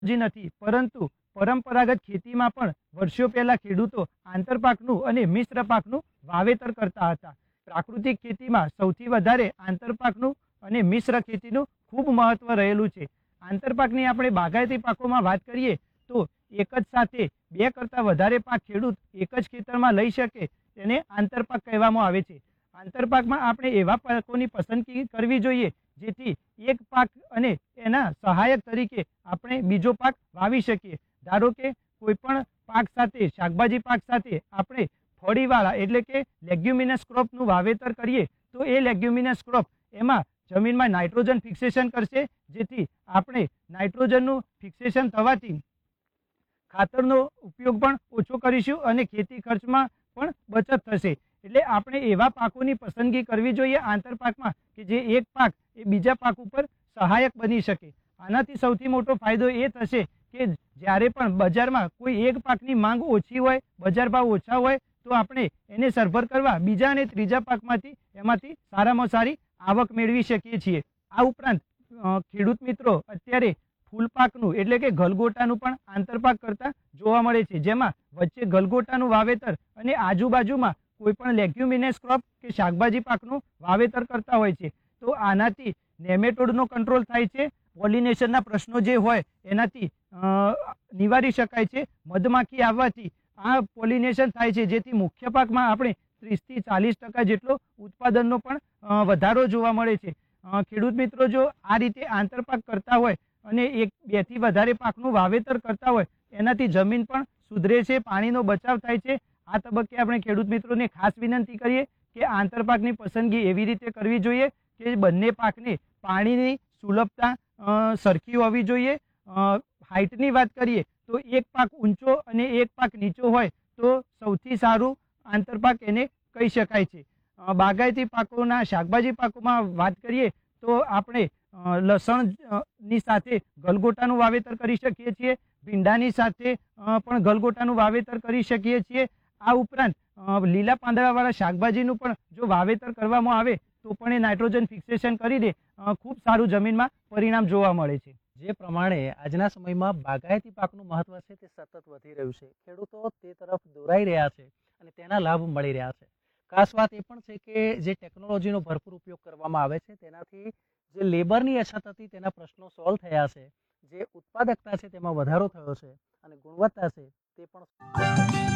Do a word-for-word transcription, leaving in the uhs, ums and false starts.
જી નથી, પરંતુ પરંપરાગત ખેતીમાં પણ વર્ષો પહેલા ખેડૂતો આંતરપાકનું અને મિશ્ર પાકનું વાવેતર કરતા હતા. પ્રાકૃતિક ખેતીમાં સૌથી વધારે આંતરપાકનું અને મિશ્ર ખેતીનું ખૂબ મહત્વ રહેલું છે. આંતરપાકની આપણે બાગાયતી પાકોમાં વાત કરીએ તો એક જ સાથે બે કરતાં વધારે પાક ખેડૂત એક જ ખેતરમાં લઈ શકે તેને આંતરપાક કહેવામાં આવે છે. આંતરપાકમાં આપણે એવા પાકોની પસંદગી કરવી જોઈએ જેથી એક પાક અને એના સહાયક તરીકે આપણે બીજો પાક વાવી શકીએ. ધારો કે કોઈ પણ પાક સાથે શાકભાજી પાક સાથે આપણે ફળીવાળા એટલે કે લેગ્યુમિનસ ક્રોપનું વાવેતર કરીએ તો એ લેગ્યુમિનસ ક્રોપ એમાં જમીનમાં નાઇટ્રોજન ફિક્સેશન કરશે, જેથી આપણે નાઇટ્રોજનનું ફિક્સેશન થવાથી ખાતરનો ઉપયોગ પણ ઓછો કરીશું અને ખેતી ખર્ચમાં પણ બચત થશે. એટલે આપણે એવા પાકોની પસંદગી કરવી જોઈએ આંતરપાકમાં કે જે એક પાક એ બીજા પાક ઉપર સહાયક બની શકે. આનાથી સૌથી મોટો ફાયદો એ થશે કે જ્યારે પણ બજારમાં કોઈ એક પાકની માંગ ઓછી હોય, બજાર ભાવ ઓછા હોય, તો આપણે એને સરભર કરવા બીજા અને ત્રીજા પાકમાંથી એમાંથી સારામાં સારી આવક મેળવી શકીએ છીએ. આ ઉપરાંત ખેડૂત મિત્રો અત્યારે ફૂલપાકનું એટલે કે ગલગોટાનું પણ આંતરપાક કરતા જોવા મળે છે, જેમાં વચ્ચે ગલગોટાનું વાવેતર અને આજુબાજુમાં કોઈ પણ લેગ્યુમિનસ ક્રોપ કે શાકભાજી પાકનું વાવેતર કરતા હોય છે. તો આનાથી નેમેટોડનો કંટ્રોલ થાય છે, પોલિનેશનના પ્રશ્નો જે હોય એનાથી નિવારી શકાય છે. મધમાખી આવવાથી આ પોલિનેશન થાય છે, જેથી મુખ્ય પાકમાં આપણે ત્રીસથી ચાલીસ ટકા જેટલો ઉત્પાદનનો પણ વધારો જોવા મળે છે. ખેડૂત મિત્રો જો આ રીતે આંતરપાક કરતા હોય અને એક બે થી વધારે પાકનું વાવેતર કરતા હોય એનાથી જમીન પણ સુધરે છે, પાણીનો બચાવ થાય છે. આ તબક્કે આપણે ખેડૂત મિત્રોને ખાસ વિનંતી કરીએ કે આંતરપાકની પસંદગી એવી રીતે કરવી જોઈએ કે બંને પાકને પાણીની સુલભતા સરખી હોવી જોઈએ. હાઇટની વાત કરીએ તો એક પાક ઊંચો અને એક પાક નીચો હોય તો સૌથી સારું આંતરપાક એને કહી શકાય છે. બાગાયતી પાકોના શાકભાજી પાકોમાં વાત કરીએ તો આપણે લસણની સાથે ગલગોટાનું વાવેતર કરી શકીએ છીએ, ભીંડાની સાથે પણ ગલગોટાનું વાવેતર કરી શકીએ છીએ. આ ઉપરાંત લીલા પાંદડાવાળા શાકભાજીનું પણ જો વાવેતર કરવામાં આવે તો પણ એ નાઇટ્રોજન ફિક્સેશન કરી દે ખૂબ સારું જમીનમાં પરિણામ જોવા મળે છે. જે પ્રમાણે આજના સમયમાં બાગાયતી પાકનું મહત્વ છે તે સતત વધી રહ્યું છે. ખેડૂતો તે તરફ દોરાઈ રહ્યા છે અને તેના લાભ મળી રહ્યા છે. ખાસ વાત એ પણ છે કે જે ટેકનોલોજીનો ભરપૂર ઉપયોગ કરવામાં આવે છે તેનાથી જે લેબરની અછત હતી તેના પ્રશ્નો સોલ્વ થયા છે, જે ઉત્પાદકતા છે તેમાં વધારો થયો છે અને ગુણવત્તા છે તે પણ